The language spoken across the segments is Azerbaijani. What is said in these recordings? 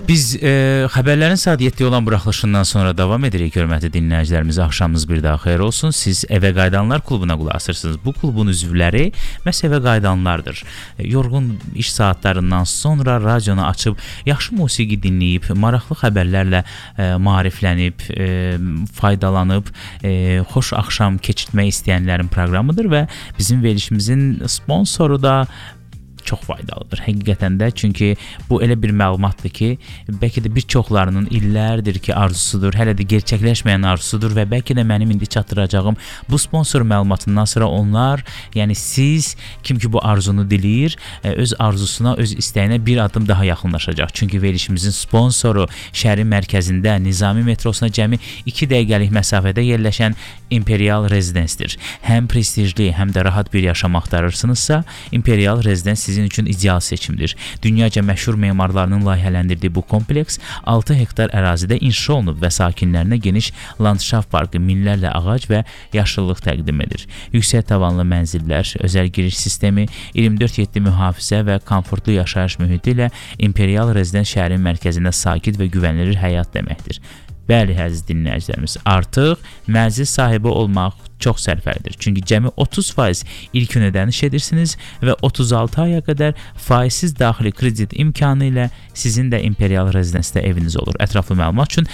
Biz xəbərlərin saat 7 olan buraxılışından sonra davam edirik, hörmətli dinləyicilərimiz. Axşamınız bir daha xeyir olsun. Siz Evə Qayıdanlar klubuna qulaq asırsınız. Bu klubun üzvləri məhz evə qayıdanlardır. Yorğun iş saatlarından sonra radionu açıb, yaxşı musiqi dinləyib, maraqlı xəbərlərlə maariflənib, faydalanıb, xoş axşam keçirtmək istəyənlərin proqramıdır və bizim verilişimizin sponsoru da çox faydalıdır həqiqətən də, çünki bu elə bir məlumatdır ki, bəlkə də bir çoxlarının illərdir ki arzusudur, hələ də gerçəkləşməyən arzusudur və bəlkə də mənim indi çatdıracağım bu sponsor məlumatından sonra onlar, yəni siz, kim ki bu arzunu diləyir, öz arzusuna, öz istəyinə bir adım daha yaxınlaşacaq. Çünki verilişimizin sponsoru şəhərin mərkəzində Nizami metrosuna cəmi 2 dəqiqəlik məsafədə yerləşən Imperial Residence-dir. Həm prestijli, həm də rahat bir yaşam axtarırsınızsa, Imperial Residence sizin üçün ideal seçimdir. Dünyaca məşhur memarlarının layihələndirdiyi bu kompleks 6 hektar ərazidə inşa olunub və sakinlərinə geniş landşaft parkı, minlərlə ağac və yaşıllıq təqdim edir. Yüksək tavanlı mənzillər, özəl giriş sistemi, 24/7 mühafizə və komfortlu yaşayış mühiti ilə Imperial Residence şəhərin mərkəzində sakit və güvənilir həyat deməkdir. Bəli, əziz dinləyicilərimiz, artıq mənzil sahibi olmaq çox sərfəlidir. Çünki cəmi 30% ilk gün ödəniş edirsiniz və 36 aya qədər faizsiz daxili kredit imkanı ilə sizin də Imperial Residence-də eviniz olur. Ətraflı məlumat üçün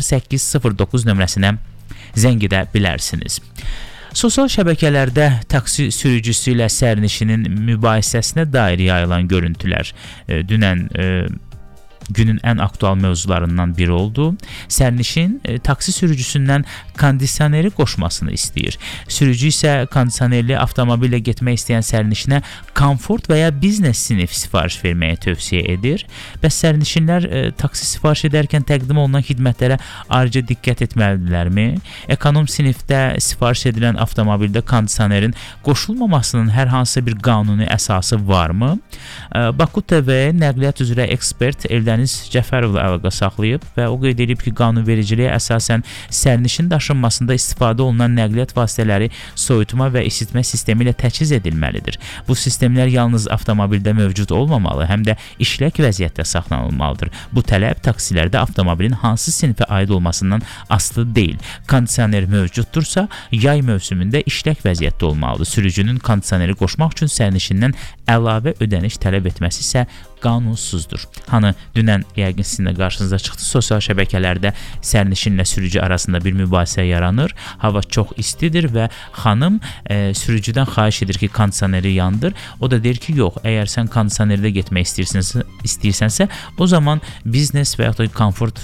0809 nömrəsinə zəng edə bilərsiniz. Sosial şəbəkələrdə taksi sürücüsü ilə sərnişinin mübahisəsinə dair yayılan görüntülər dünən günün ən aktual mövzularından biri oldu. Sərnişin taksi sürücüsündən kondisioneri qoşmasını istəyir. Sürücü isə kondisionerli avtomobillə getmək istəyən sərnişinə komfort və ya biznes sinif sifariş verməyi tövsiyə edir. Bəs sərnişinlər taksi sifariş edərkən təqdim olunan xidmətlərə ayrıca diqqət etməlidirlərmi? Ekonom sinifdə sifariş edilən avtomobildə kondisionerin qoşulmamasının hər hansı bir qanuni əsası varmı? Baku TV nəqliyyat üzrə ekspert Eldəniz Cəfərovla əlaqə saxlayıb və o qeyd edib ki, qanunvericiliyə əsasən sərnişin daşınmasında istifadə olunan nəqliyyat vasitələri soyutma və isitmə sistemi ilə təchiz edilməlidir. Bu sistemlər yalnız avtomobildə mövcud olmamalı, həm də işlək vəziyyətdə saxlanılmalıdır. Bu tələb taksilərdə avtomobilin hansı sinifə aid olmasından asılı deyil. Kondisioner mövcuddursa, yay mövsümündə işlək vəziyyətdə olmalıdır. Sürücünün kondisioneri qoşmaq üçün sərnişindən əlavə ödəniş tələb etməsi isə qanunsuzdur. Hanı dünən yəqin sizin də qarşınıza çıxdı, sosial şəbəkələrdə sərnişinlə sürücü arasında bir mübahisə yaranır. Hava çox istidir və xanım sürücüdən xahiş edir ki, kondisioneri yandır. O da deyir ki, yox, əgər sən kondisionerdə getmək istəyirsənsə, o zaman biznes və yaxud da komfort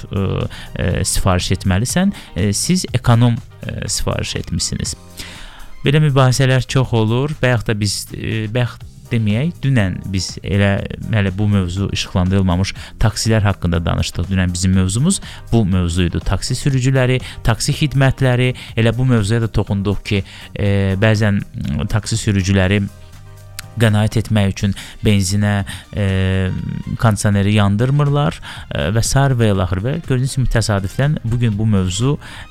sifariş etməlisən. Siz ekonom sifariş etmişsiniz. Belə mübahisələr çox olur. Bayaq da biz deməyək, dünən biz hələ bu mövzu işıqlandırılmamış taksilər haqqında danışdıq. Dünən bizim mövzumuz bu mövzuydu. Taksi sürücüləri, taksi xidmətləri, elə bu mövzuya da toxunduq ki, bəzən taksi sürücüləri qənaət etmək üçün benzinə, kondisioneri yandırmırlar və sair və ilaxır və gördüyünüz kimi təsadüfdən bugün bu mövzu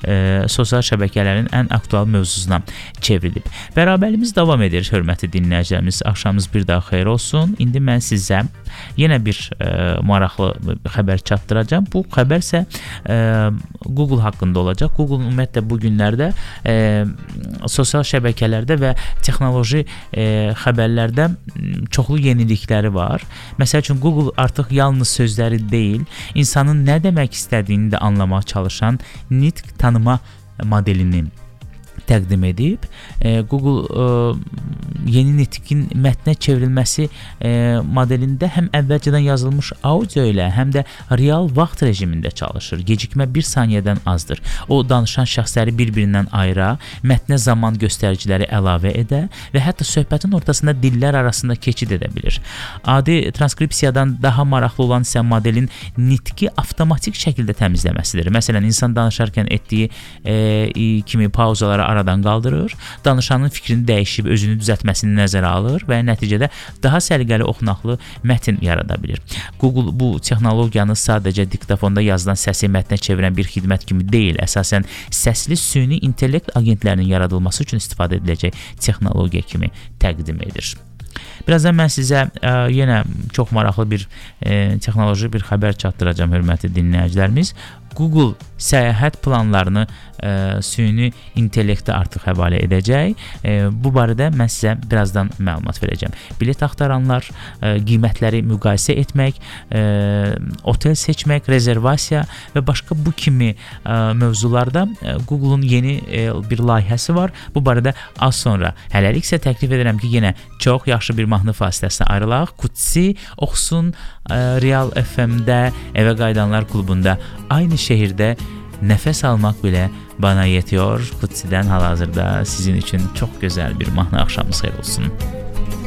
sosial şəbəkələrin ən aktual mövzusuna çevrilib. Bərabərliyimiz davam edir, hörmətli dinləyicilərimiz. Axşamınız bir daha xeyir olsun. İndi mən sizə yenə bir maraqlı xəbər çatdıracağam. Bu xəbər isə Google haqqında olacaq. Google ümumiyyətlə bu günlərdə sosial şəbəkələrdə və texnoloji xəbərlərdə çoxlu yenilikləri var. Məsəl üçün Google artıq yalnız sözləri deyil, insanın nə demək istədiyini də anlamağa çalışan nitq tanıma modelini təqdim edib. Google yeni nitqin mətnə çevrilməsi modelində həm əvvəlcədən yazılmış audio ilə, həm də real vaxt rejimində çalışır. Gecikmə 1 saniyədən azdır. O, danışan şəxsləri bir-birindən ayıra, mətnə zaman göstəriciləri əlavə edə və hətta söhbətin ortasında dillər arasında keçid edə bilir. Adi transkripsiyadan daha maraqlı olan isə modelin nitqi avtomatik şəkildə təmizləməsidir. Məsələn, insan danışarkən etdiyi kimi pauzaları aradan qaldırır, danışanın fikrini dəyişib özünü düzəltməsini nəzərə alır və nəticədə daha səliqəli oxunaqlı mətn yarada bilir. Google bu texnologiyanı sadəcə diktafonda yazılan səsi mətnə çevirən bir xidmət kimi deyil, əsasən səsli süni intellekt agentlərinin yaradılması üçün istifadə ediləcək texnologiya kimi təqdim edir. Birazdan mən sizə yenə çox maraqlı bir texnoloji bir xəbər çatdıracağam, hörmətli dinləyicilərimiz. Google səyahət planlarını süni intellektə artıq həvalə edəcək. Bu barədə mən sizə birazdan məlumat verəcəm. Bilet axtaranlar, qiymətləri müqayisə etmək, otel seçmək, rezervasiya və başqa bu kimi mövzularda Google-un yeni bir layihəsi var. Bu barədə az sonra. Hələlik isə təklif edirəm ki, yenə çox yaxşı bir mahnı fasiləsinə ayrılaq. Kutsi oxusun Real FM-də, Evə Qayıdanlar klubunda aynı şehirdə nəfəs almaq belə bana yetiyor. Kutsidən hal-hazırda sizin üçün çox gözəl bir mahnı axşamınız xeyir olsun.